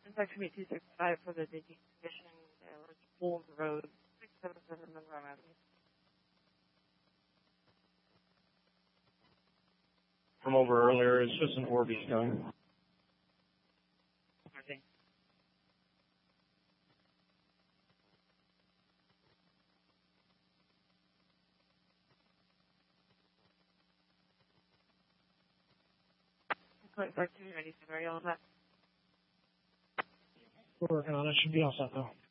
Section 265 for the decommissioning Bulls Road, 677 Monroe Avenue. From over earlier, it's just an Orbeez going. Okay. Section 297, are you all set? We're working on it. Should be all set, though.